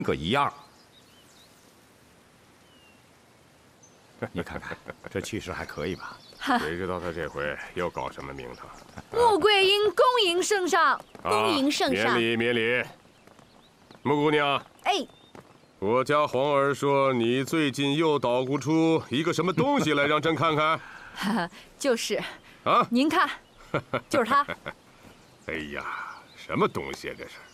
个一样。你看看，这气势还可以吧？ 谁知道他这回又搞什么名堂？ 穆桂英恭迎圣上， 恭迎圣上。 免礼，免礼。穆姑娘， 哎， 我家皇儿说你最近又捣鼓出一个什么东西来，让朕看看。 哈哈，就是啊， 您看，就是他。 哎呀，什么东西啊这是？